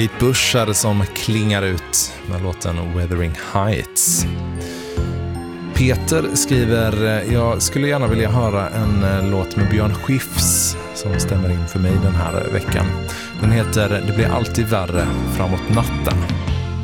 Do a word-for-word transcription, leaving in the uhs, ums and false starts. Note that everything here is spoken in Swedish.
Kate Bush är det som klingar ut med låten Wuthering Heights. Peter skriver: jag skulle gärna vilja höra en låt med Björn Skifs som stämmer in för mig den här veckan. Den heter Det blir alltid värre framåt natten.